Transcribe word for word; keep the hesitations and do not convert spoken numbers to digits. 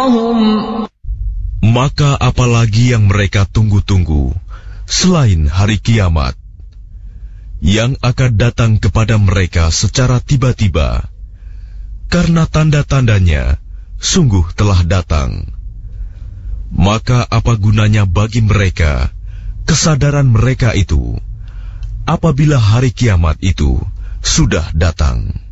بشراهم. Maka apalagi yang mereka tunggu-tunggu selain hari kiamat yang akan datang kepada mereka secara tiba-tiba, karena tanda-tandanya sungguh telah datang. Maka apa gunanya bagi mereka kesadaran mereka itu apabila hari kiamat itu sudah datang?